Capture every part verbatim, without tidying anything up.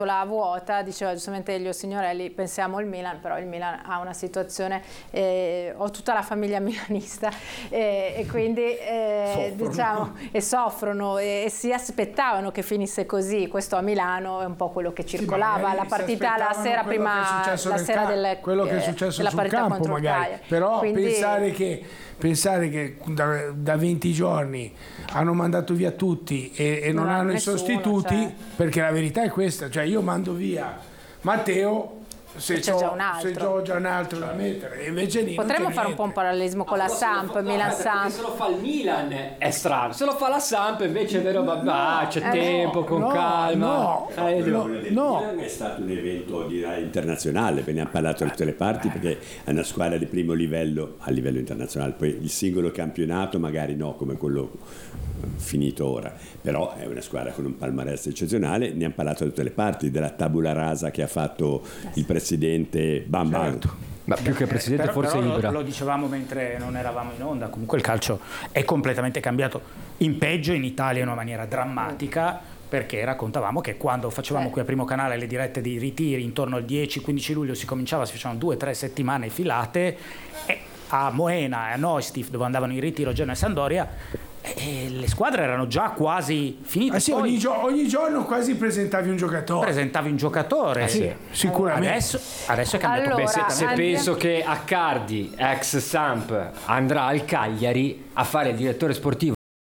la vuota, diceva giustamente Elio Signorelli, pensiamo al Milan, però il Milan ha una situazione, eh, ho tutta la famiglia milanista eh, e quindi eh, soffrono. diciamo e soffrono e, e si aspettavano che finisse così. Questo a Milano è un po' quello che circolava, sì, la partita la sera prima, la sera del, quello che è successo eh, sul campo magari, però quindi, pensare che pensare che da, da venti giorni hanno mandato via tutti e, e non, non hanno nessuno, i sostituti, cioè. Perché la verità è questa, cioè io mando via Matteo se c'è già un altro, se c'ho già un altro da mettere, e invece lì potremmo fare niente. Un po' un parallelismo con no, la Samp, fa, Milan no, Samp. Se lo fa il Milan è strano, se lo fa la Samp invece è vero, vabbè, c'è eh, tempo, no, con no, calma. No, eh, no, no. Il no. Milan è stato un evento direi internazionale, ve ne hanno parlato da tutte le parti perché è una squadra di primo livello a livello internazionale, poi il singolo campionato magari no come quello finito ora, però è una squadra con un palmarès eccezionale, ne hanno parlato da tutte le parti, della tabula rasa che ha fatto il presidente Bam Bam. Certo. Ma più che presidente però, forse però Ibra. Lo, lo dicevamo mentre non eravamo in onda, comunque il calcio è completamente cambiato in peggio in Italia in una maniera drammatica, perché raccontavamo che quando facevamo qui a Primo Canale le dirette di ritiri intorno al dieci quindici luglio si cominciava, si facevano due o tre settimane filate e a Moena e a Neustift, dove andavano in ritiro Genoa e Sampdoria, e le squadre erano già quasi finite. Ah sì, Poi, ogni, gio- ogni giorno quasi presentavi un giocatore. Presentavi un giocatore. Eh sì, sicuramente. Adesso, adesso è cambiato. Allora, Beh, se, se anche... penso che Accardi, ex Samp, andrà al Cagliari a fare il direttore sportivo,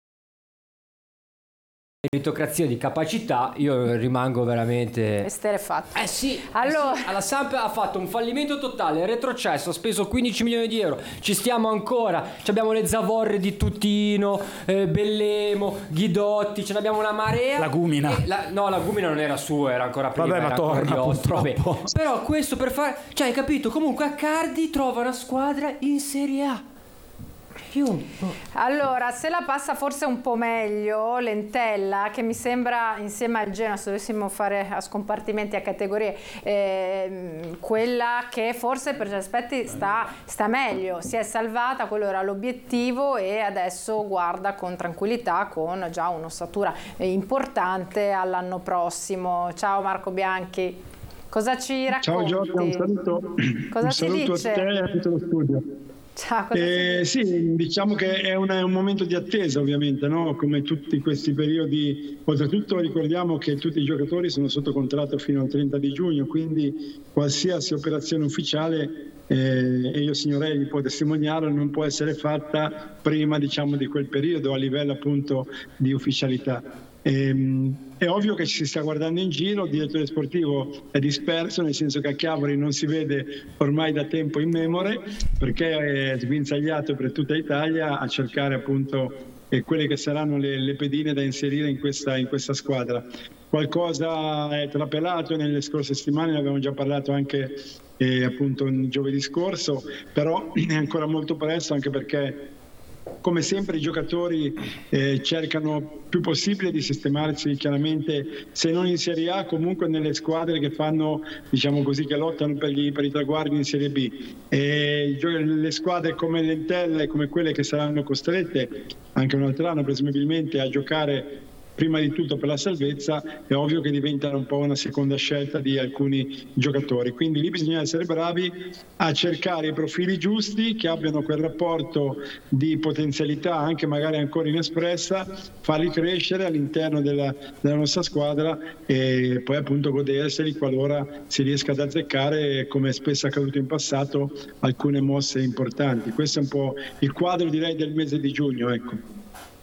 meritocrazia di capacità, io rimango veramente esterefatto. Eh sì, allora... eh sì, alla Samp ha fatto un fallimento totale, retrocesso, ha speso quindici milioni di euro, ci stiamo ancora, ci abbiamo le zavorre di Tutino, eh, Bellemo, Ghidotti, ce ne abbiamo una marea. La Gumina. La, no, la Gumina non era sua, era ancora prima. Vabbè, ma era torna ancora di Ostia, purtroppo. vabbè. Però questo per fare, cioè hai capito, comunque Accardi trova una squadra in Serie A. Io... Allora, se la passa forse un po' meglio Lentella, che mi sembra insieme al Genoa, se dovessimo fare a scompartimenti, a categorie, eh, quella che forse per certi aspetti sta, sta meglio, si è salvata, quello era l'obiettivo e adesso guarda con tranquillità, con già un'ossatura importante all'anno prossimo. Ciao Marco Bianchi, cosa ci racconti? Ciao Giorgia, un saluto, cosa un ci saluto dice? a te e a tutto lo studio. Ciao, cosa eh, sì, diciamo che è, una, è un momento di attesa ovviamente, no? Come tutti questi periodi. Oltretutto ricordiamo che tutti i giocatori sono sotto contratto fino al trenta di giugno, quindi qualsiasi operazione ufficiale, eh, e io Signorelli può testimoniarlo, non può essere fatta prima, diciamo, di quel periodo a livello appunto di ufficialità. Ehm, è ovvio che ci si sta guardando in giro, il direttore sportivo è disperso, nel senso che a Chiavari non si vede ormai da tempo immemore, perché è sguinzagliato per tutta Italia a cercare appunto eh, quelle che saranno le, le pedine da inserire in questa, in questa squadra. Qualcosa è trapelato nelle scorse settimane, ne abbiamo già parlato anche eh, appunto giovedì scorso, però è ancora molto presto, anche perché come sempre i giocatori eh, cercano più possibile di sistemarsi, chiaramente se non in Serie A comunque nelle squadre che fanno, diciamo così, che lottano per, gli, per i traguardi in Serie B. E le squadre come l'Entella e come quelle che saranno costrette anche un altro anno presumibilmente a giocare prima di tutto per la salvezza, è ovvio che diventano un po' una seconda scelta di alcuni giocatori. Quindi lì bisogna essere bravi a cercare i profili giusti, che abbiano quel rapporto di potenzialità anche magari ancora inespressa, farli crescere all'interno della, della nostra squadra e poi appunto goderseli qualora si riesca ad azzeccare, come spesso è accaduto in passato, alcune mosse importanti. Questo è un po' il quadro, direi, del mese di giugno, ecco.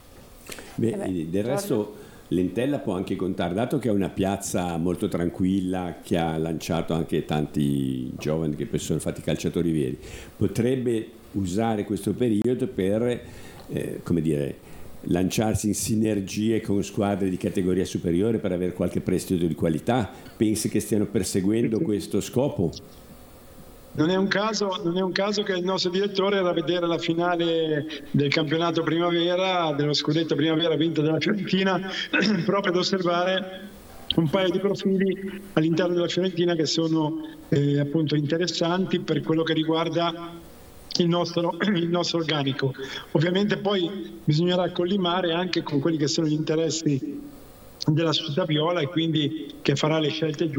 Beh, del resto l'Entella può anche contare, dato che è una piazza molto tranquilla, che ha lanciato anche tanti giovani che poi sono fatti calciatori veri, potrebbe usare questo periodo per eh, come dire, lanciarsi in sinergie con squadre di categoria superiore per avere qualche prestito di qualità. Pensi che stiano perseguendo questo scopo? Non è un caso, non è un caso che il nostro direttore era a vedere la finale del campionato primavera, dello scudetto primavera vinta dalla Fiorentina, proprio ad osservare un paio di profili all'interno della Fiorentina che sono eh, appunto interessanti per quello che riguarda il nostro, il nostro organico. Ovviamente poi bisognerà collimare anche con quelli che sono gli interessi della società viola e quindi che farà le scelte giuste